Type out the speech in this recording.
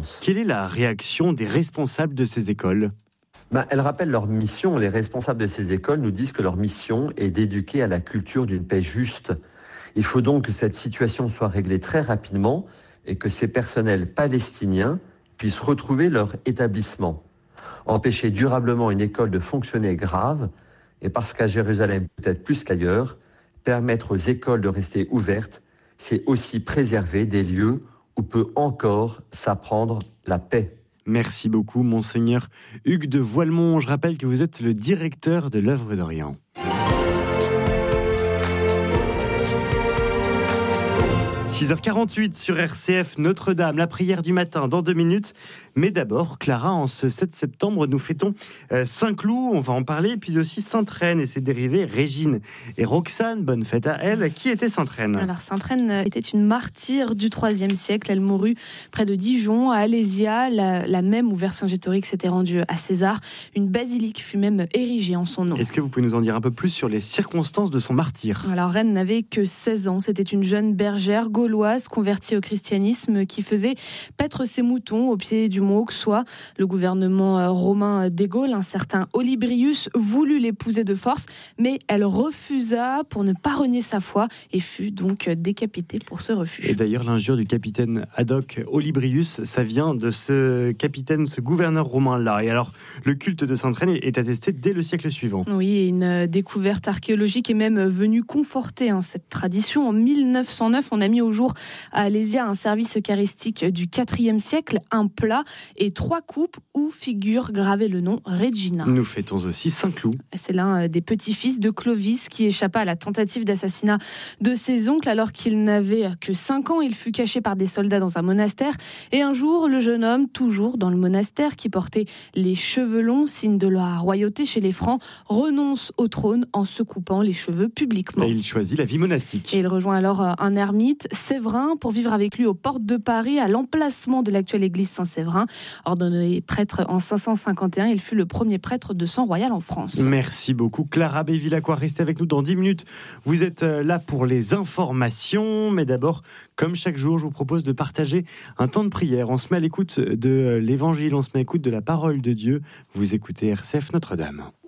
violence. Quelle est la réaction des responsables de ces écoles ? Elles rappellent leur mission. Les responsables de ces écoles nous disent que leur mission est d'éduquer à la culture d'une paix juste. Il faut donc que cette situation soit réglée très rapidement et que ces personnels palestiniens puissent retrouver leur établissement. Empêcher durablement une école de fonctionner est grave, et parce qu'à Jérusalem, peut-être plus qu'ailleurs, permettre aux écoles de rester ouvertes, c'est aussi préserver des lieux où peut encore s'apprendre la paix. Merci beaucoup, Monseigneur Hugues de Voilemont. Je rappelle que vous êtes le directeur de l'Œuvre d'Orient. 6h48 sur RCF, Notre-Dame, la prière du matin dans 2 minutes. Mais d'abord, Clara, en ce 7 septembre, nous fêtons Saint-Cloud, on va en parler, puis aussi Sainte-Reine et ses dérivés, Régine et Roxane. Bonne fête à elle. Qui était Sainte-Reine ? Alors, Sainte-Reine était une martyre du IIIe siècle. Elle mourut près de Dijon, à Alésia, la même où Vercingétorix s'était rendu à César. Une basilique fut même érigée en son nom. Est-ce que vous pouvez nous en dire un peu plus sur les circonstances de son martyre ? Alors, Reine n'avait que 16 ans. C'était une jeune bergère gauloise convertie au christianisme qui faisait paître ses moutons au pied du mont Auxois. Le gouvernement romain des Gaules, un certain Olybrius, voulut l'épouser de force, mais elle refusa pour ne pas renier sa foi et fut donc décapitée pour ce refus. Et d'ailleurs, l'injure du capitaine Haddock Olybrius, ça vient de ce capitaine, ce gouverneur romain-là. Et alors, le culte de Sainte-Reine est attesté dès le siècle suivant. Oui, et une découverte archéologique est même venue conforter cette tradition. En 1909, on a mis au jour à Alésia un service eucharistique du IVe siècle, un plat et 3 coupes où figure gravé le nom Regina. Nous fêtons aussi Saint-Cloud. C'est l'un des petits-fils de Clovis qui échappa à la tentative d'assassinat de ses oncles alors qu'il n'avait que 5 ans. Il fut caché par des soldats dans un monastère et un jour, le jeune homme, toujours dans le monastère, qui portait les cheveux longs, signe de la royauté chez les Francs, renonce au trône en se coupant les cheveux publiquement. Et il choisit la vie monastique. Et il rejoint alors un ermite, Séverin, pour vivre avec lui aux portes de Paris, à l'emplacement de l'actuelle église Saint-Séverin. Ordonné prêtre en 551, il fut le premier prêtre de sang royal en France. Merci beaucoup Clara Bévilacqua. Restez avec nous dans 10 minutes. Vous êtes là pour les informations, mais d'abord, comme chaque jour, je vous propose de partager un temps de prière. On se met à l'écoute de l'évangile, on se met à l'écoute de la parole de Dieu. Vous écoutez RCF Notre-Dame.